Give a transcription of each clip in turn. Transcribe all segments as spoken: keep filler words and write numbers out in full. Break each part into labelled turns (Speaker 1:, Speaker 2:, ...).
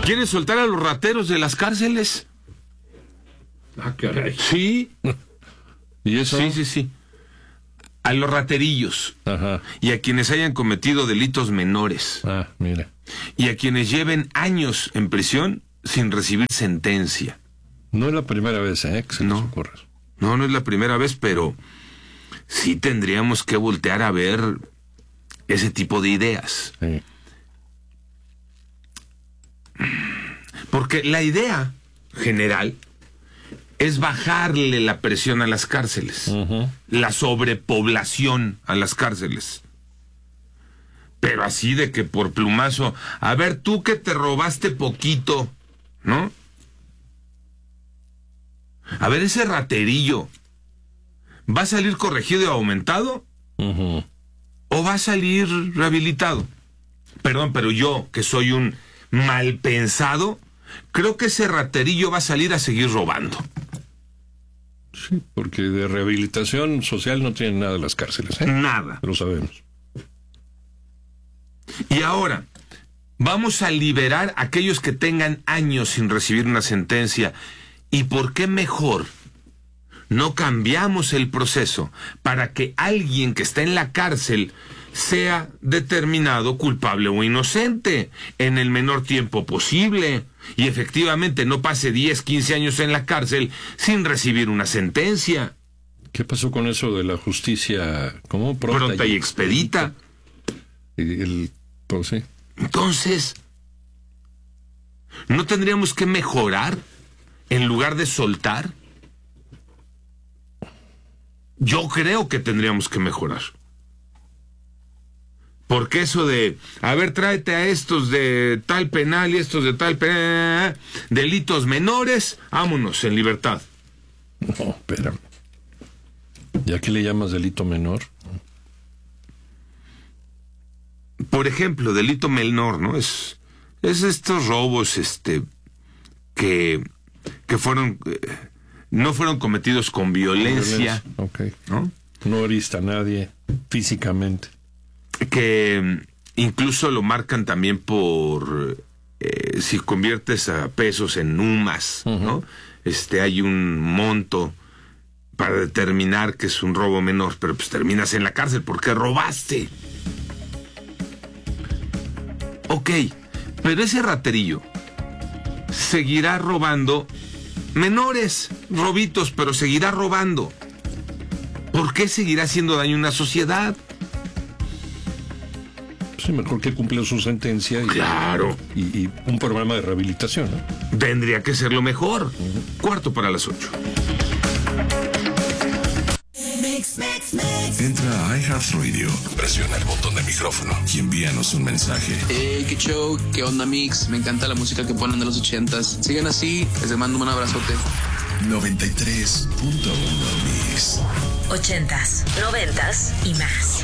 Speaker 1: Quieren soltar a los rateros de las cárceles.
Speaker 2: Ah, caray.
Speaker 1: Sí.
Speaker 3: ¿Y eso?
Speaker 1: Sí, sí, sí. A los raterillos.
Speaker 3: Ajá.
Speaker 1: Y a quienes hayan cometido delitos menores.
Speaker 3: Ah, mira.
Speaker 1: Y a quienes lleven años en prisión sin recibir sentencia.
Speaker 3: No es la primera vez, ¿eh? Que se
Speaker 1: No.
Speaker 3: nos ocurre.
Speaker 1: No, no es la primera vez, pero sí tendríamos que voltear a ver ese tipo de ideas.
Speaker 3: Sí.
Speaker 1: Porque la idea general es bajarle la presión a las cárceles,
Speaker 3: Uh-huh.
Speaker 1: la sobrepoblación a las cárceles. Pero así de que por plumazo, a ver, tú que te robaste poquito, ¿no? A ver, ese raterillo, ¿va a salir corregido y aumentado?
Speaker 3: Uh-huh.
Speaker 1: ¿O va a salir rehabilitado? Perdón, pero yo, que soy un mal pensado, creo que ese raterillo va a salir a seguir robando.
Speaker 3: Sí, porque de rehabilitación social no tienen nada las cárceles, ¿eh?
Speaker 1: Nada.
Speaker 3: Lo sabemos.
Speaker 1: Y ahora, vamos a liberar a aquellos que tengan años sin recibir una sentencia. ¿Y por qué mejor no cambiamos el proceso para que alguien que está en la cárcel sea determinado culpable o inocente en el menor tiempo posible y efectivamente no pase diez, quince años en la cárcel sin recibir una sentencia?
Speaker 3: ¿Qué pasó con eso de la justicia? ¿Cómo? Pronta,
Speaker 1: Pronta y expedita.
Speaker 3: Y el, pues sí.
Speaker 1: Entonces, ¿no tendríamos que mejorar en lugar de soltar? Yo creo que tendríamos que mejorar. Porque eso de, a ver, tráete a estos de tal penal y estos de tal penal, delitos menores, vámonos, en libertad.
Speaker 3: No, espérame. ¿Y a qué le llamas delito menor?
Speaker 1: Por ejemplo, delito menor, ¿no? Es, es estos robos, este, que, que fueron, eh, no fueron cometidos con violencia,
Speaker 3: Ok.
Speaker 1: ¿no?
Speaker 3: No heriste a nadie físicamente.
Speaker 1: Que incluso lo marcan también por eh, si conviertes a pesos en numas, uh-huh. ¿no? Este, hay un monto para determinar que es un robo menor, pero pues terminas en la cárcel porque robaste. Ok, pero ese raterillo seguirá robando menores, robitos, pero seguirá robando. ¿Por qué seguirá haciendo daño a una sociedad?
Speaker 3: Sí, mejor que cumpla su sentencia y,
Speaker 1: claro.
Speaker 3: y, y un programa de rehabilitación, ¿no?
Speaker 1: Tendría que ser lo mejor. Uh-huh. Cuarto para las ocho.
Speaker 4: Mix, mix, mix. Entra a iHeartRadio, presiona el botón de micrófono y envíanos un mensaje.
Speaker 5: Hey, qué show, qué onda, Mix. Me encanta la música que ponen de los ochentas. Sigan así, les mando un abrazote.
Speaker 4: noventa y tres punto uno Mix.
Speaker 6: Ochentas, noventas y más.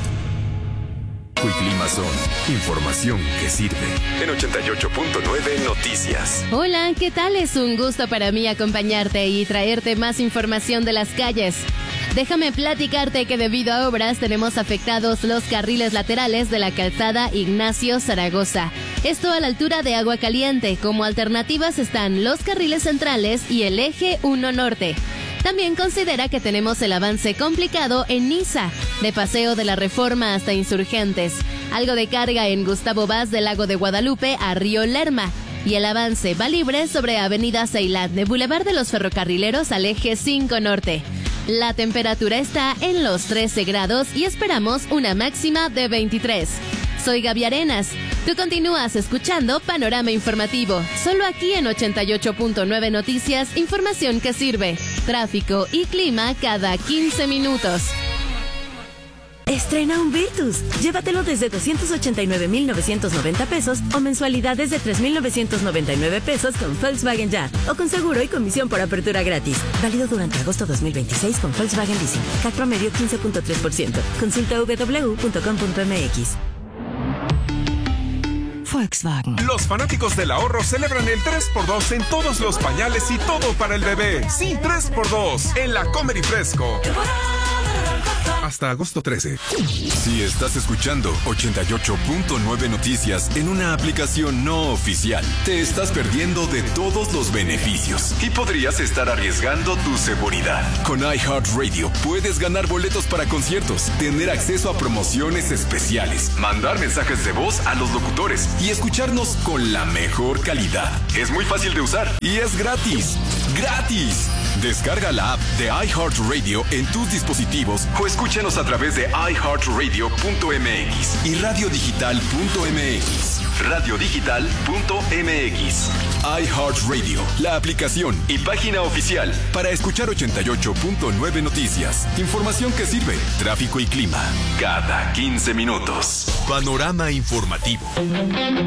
Speaker 7: Y Clima son información que sirve. En ochenta y ocho punto nueve Noticias.
Speaker 8: Hola, ¿qué tal? Es un gusto para mí acompañarte y traerte más información de las calles. Déjame platicarte que debido a obras tenemos afectados los carriles laterales de la calzada Ignacio Zaragoza. Esto a la altura de Agua Caliente. Como alternativas están los carriles centrales y el eje uno Norte. También considera que tenemos el avance complicado en Niza, de Paseo de la Reforma hasta Insurgentes, algo de carga en Gustavo Vaz del Lago de Guadalupe a Río Lerma, y el avance va libre sobre Avenida Ceilán de Boulevard de los Ferrocarrileros al eje cinco Norte. La temperatura está en los trece grados y esperamos una máxima de veintitrés. Soy Gaby Arenas. Tú continúas escuchando Panorama Informativo, solo aquí en ochenta y ocho punto nueve Noticias, información que sirve. Tráfico y clima cada quince minutos.
Speaker 6: Estrena un Virtus. Llévatelo desde doscientos ochenta y nueve mil novecientos noventa pesos o mensualidades de tres mil novecientos noventa y nueve pesos con Volkswagen Ya o con seguro y comisión por apertura gratis. Válido durante agosto dos mil veintiséis con Volkswagen Leasing. C A C promedio quince punto tres por ciento. Consulta doble u doble u doble u punto com punto m x. Volkswagen.
Speaker 9: Los fanáticos del ahorro celebran el tres por dos en todos los pañales y todo para el bebé. Sí, tres por dos en la Comer y Fresco. hasta agosto trece.
Speaker 7: Si estás escuchando ochenta y ocho punto nueve Noticias en una aplicación no oficial, te estás perdiendo de todos los beneficios y podrías estar arriesgando tu seguridad. Con iHeartRadio puedes ganar boletos para conciertos, tener acceso a promociones especiales, mandar mensajes de voz a los locutores y escucharnos con la mejor calidad. Es muy fácil de usar y es gratis. ¡Gratis! Descarga la app de iHeartRadio en tus dispositivos o escúchanos a través de i heart radio punto m x y radio digital punto m x. radio digital punto m x. iHeartRadio, la aplicación y página oficial para escuchar ochenta y ocho punto nueve Noticias. Información que sirve, tráfico y clima, cada quince minutos. Panorama informativo.